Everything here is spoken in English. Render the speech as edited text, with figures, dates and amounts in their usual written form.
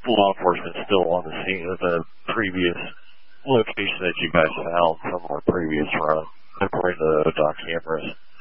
law enforcement still on the scene of the previous location that you guys found from our previous run, according to the ODOT cameras.